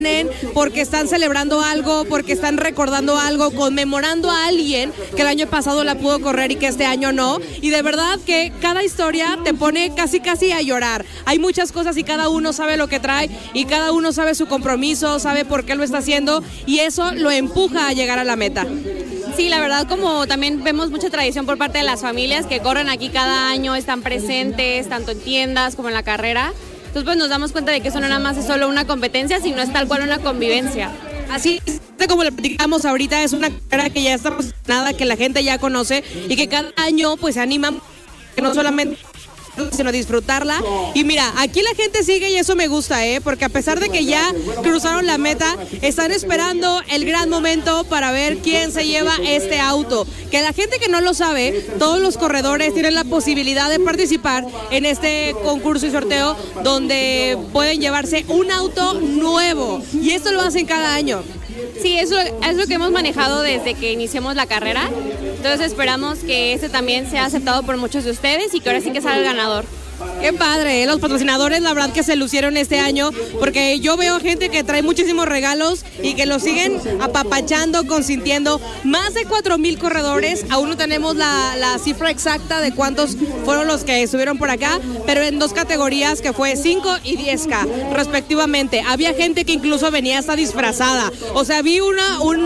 porque están celebrando algo, porque están recordando algo, conmemorando a alguien que el año pasado la pudo correr y que este año no. Y de verdad que cada historia te pone casi a llorar. Hay muchas cosas y cada uno sabe lo que trae y cada uno sabe su compromiso, sabe por qué lo está haciendo y eso lo empuja a llegar a la meta. Sí, la verdad, como también vemos mucha tradición por parte de las familias que corren aquí cada año, están presentes tanto en tiendas como en la carrera. Entonces pues nos damos cuenta de que eso no nada más es solo una competencia, sino es tal cual una convivencia. Así como le platicamos ahorita, es una carrera que ya está posicionada, que la gente ya conoce y que cada año pues se anima, que no solamente sino disfrutarla. Y mira, aquí la gente sigue y eso me gusta, porque a pesar de que ya cruzaron la meta, están esperando el gran momento para ver quién se lleva este auto. Que la gente que no lo sabe, todos los corredores tienen la posibilidad de participar en este concurso y sorteo donde pueden llevarse un auto nuevo y esto lo hacen cada año. Sí, eso es lo que hemos manejado desde que iniciamos la carrera. Entonces esperamos que este también sea aceptado por muchos de ustedes y que ahora sí que salga el ganador. Qué padre, los patrocinadores la verdad que se lucieron este año porque yo veo gente que trae muchísimos regalos y que los siguen apapachando, consintiendo. Más de 4,000 corredores, aún no tenemos la cifra exacta de cuántos fueron los que estuvieron por acá, pero en dos categorías que fue 5 y 10K respectivamente. Había gente que incluso venía hasta disfrazada, o sea, vi un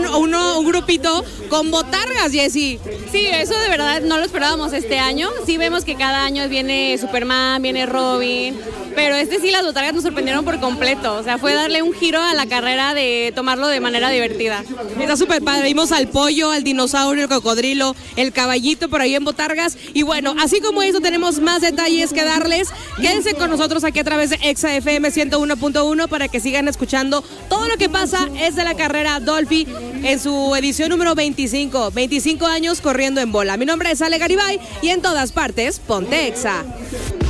grupito con botargas, Jessy. Sí, eso de verdad no lo esperábamos este año. Sí vemos que cada año viene Superman, viene Robin, pero sí las botargas nos sorprendieron por completo, o sea, fue darle un giro a la carrera de tomarlo de manera divertida. Está súper padre, vimos al pollo, al dinosaurio, el cocodrilo, el caballito por ahí en botargas y bueno, así como eso tenemos más detalles que darles. Quédense con nosotros aquí a través de Exa FM 101.1 para que sigan escuchando todo lo que pasa es de la carrera Dolphy en su edición número 25 años corriendo en bola. Mi nombre es Ale Garibay y en todas partes, ponte Exa.